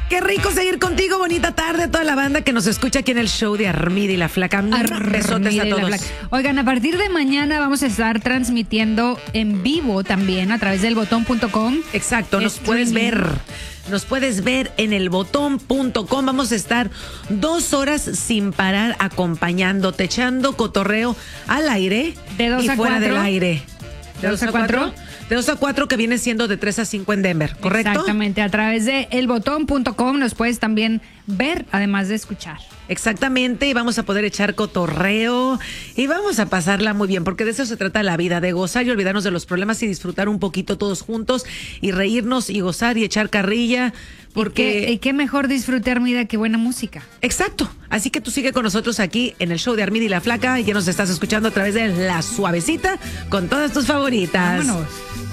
Qué rico seguir contigo, bonita tarde a toda la banda que nos escucha aquí en el show de Armida y la Flaca. Besotes a todos. Oigan, a partir de mañana vamos a estar transmitiendo en vivo también a través del botón.com. Exacto, nos puedes ver. Nos puedes ver en el botón.com. Vamos a estar 2 horas sin parar acompañándote, echando cotorreo al aire de 2 y a fuera 4. del aire. ¿De 2 a 4? De 2 a 4, que viene siendo de 3 a 5 en Denver, ¿correcto? Exactamente, a través de elbotón.com nos puedes también ver, además de escuchar. Exactamente, y vamos a poder echar cotorreo y vamos a pasarla muy bien, porque de eso se trata la vida, de gozar y olvidarnos de los problemas y disfrutar un poquito todos juntos y reírnos y gozar y echar carrilla. Porque... ¿Y qué mejor disfrute, Armida, que buena música? Exacto, así que tú sigue con nosotros aquí en el show de Armida y la Flaca, y ya nos estás escuchando a través de La Suavecita con todas tus favoritas. Vámonos.